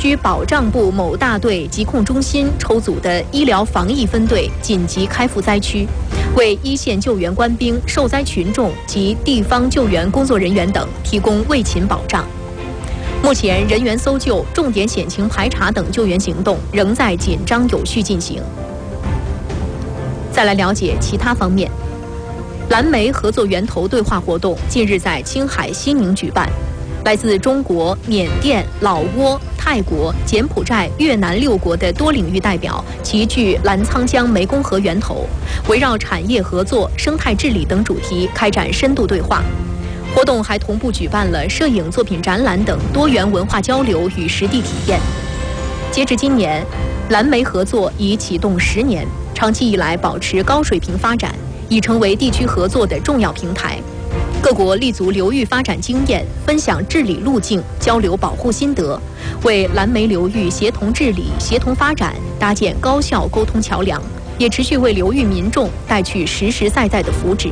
区保障部某大队疾控中心抽组的医疗防疫分队紧急开赴灾区，为一线救援官兵、受灾群众及地方救援工作人员等提供卫勤保障。目前，人员搜救、重点险情排查等救援行动仍在紧张有序进行。再来了解其他方面，蓝莓合作源头对话活动近日在青海西宁举办。来自中国、缅甸、老挝、泰国、柬埔寨、越南6国的多领域代表齐聚澜沧江湄公河源头，围绕产业合作、生态治理等主题开展深度对话。活动还同步举办了摄影作品展览等多元文化交流与实地体验。截至今年，蓝莓合作已启动10年，长期以来保持高水平发展，已成为地区合作的重要平台。各国立足流域发展经验，分享治理路径，交流保护心得，为蓝莓流域协同治理、协同发展搭建高效沟通桥梁，也持续为流域民众带去实实在在的福祉。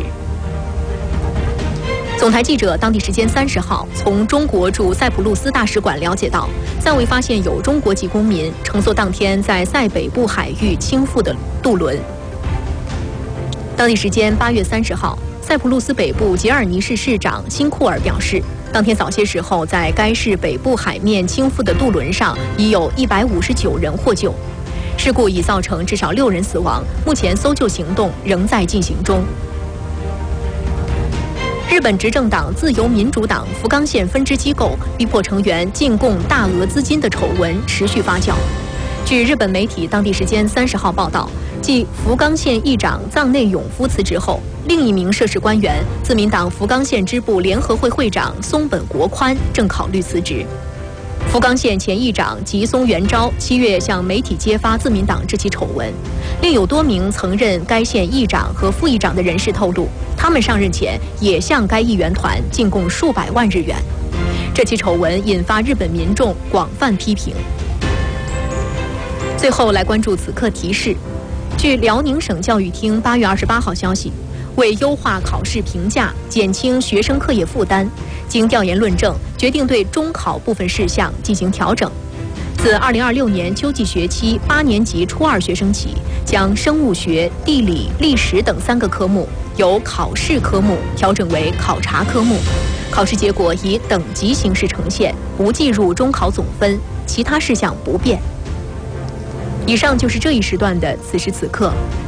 总台记者当地时间30号从中国驻塞浦路斯大使馆了解到，暂未发现有中国籍公民乘坐当天在塞北部海域倾覆的渡轮。当地时间8月30号。塞浦路斯北部杰尔尼市市长辛库尔表示，当天早些时候，在该市北部海面倾覆的渡轮上已有159人获救。事故已造成至少6人死亡，目前搜救行动仍在进行中。日本执政党自由民主党福冈县分支机构逼迫成员进贡大额资金的丑闻持续发酵。据日本媒体当地时间30号报道，继福冈县议长藏内永夫辞职后，另一名涉事官员自民党福冈县支部联合会会长松本国宽正考虑辞职。福冈县前议长吉松元昭7月向媒体揭发自民党这起丑闻，另有多名曾任该县议长和副议长的人士透露，他们上任前也向该议员团进贡数百万日元。这起丑闻引发日本民众广泛批评。最后来关注此刻提示。据辽宁省教育厅8月28号消息，为优化考试评价、减轻学生课业负担，经调研论证，决定对中考部分事项进行调整。自2026年秋季学期8年级初2学生起，将生物学、地理、历史等3个科目由考试科目调整为考察科目，考试结果以等级形式呈现，不计入中考总分，其他事项不变。以上就是这一时段的此时此刻。